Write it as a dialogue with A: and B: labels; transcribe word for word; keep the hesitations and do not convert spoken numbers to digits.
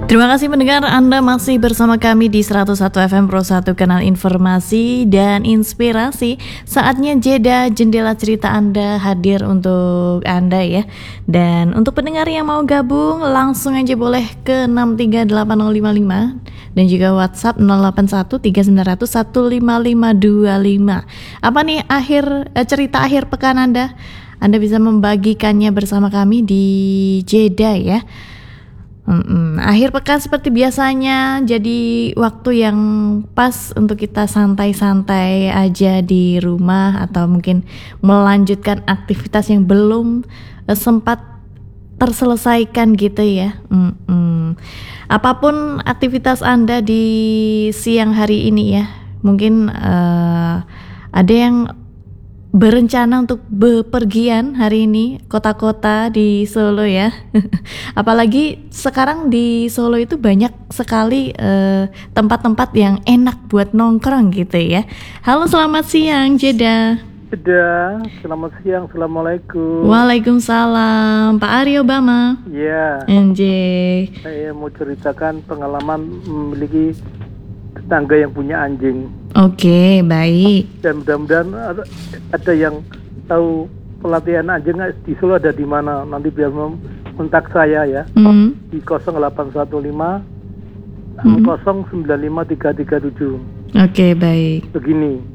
A: Terima kasih mendengar, Anda masih bersama kami di seratus satu F M Pro satu, kanal informasi dan inspirasi. Saatnya jeda jendela cerita Anda hadir untuk Anda ya. Dan untuk pendengar yang mau gabung, langsung aja boleh ke enam tiga delapan nol lima lima dan juga WhatsApp nol delapan satu tiga sembilan nol nol satu lima lima dua lima. Apa nih akhir eh, cerita akhir pekan Anda? Anda bisa membagikannya bersama kami di jeda ya. Mm-mm. Akhir pekan seperti biasanya jadi waktu yang pas untuk kita santai-santai aja di rumah atau mungkin melanjutkan aktivitas yang belum eh, sempat terselesaikan gitu ya. Mm-mm. Apapun aktivitas Anda di siang hari ini ya, mungkin uh, ada yang berencana untuk bepergian hari ini kota-kota di Solo ya. Apalagi sekarang di Solo itu banyak sekali eh, tempat-tempat yang enak buat nongkrong gitu ya. Halo, selamat siang Jeda.
B: Jeda, selamat siang, assalamualaikum.
A: Waalaikumsalam, Pak Aryo Bama.
B: Iya.
A: Anjay.
B: Saya mau ceritakan pengalaman memiliki tetangga yang punya anjing.
A: Oke, baik.
B: Dan mudah-mudahan ada, ada yang tahu pelatihan anjing di Solo ada di mana. Nanti biar kontak saya ya.
A: Mm.
B: Di nol delapan satu lima
A: Mm.
B: nol sembilan lima tiga tiga tujuh.
A: Oke, baik.
B: Begini.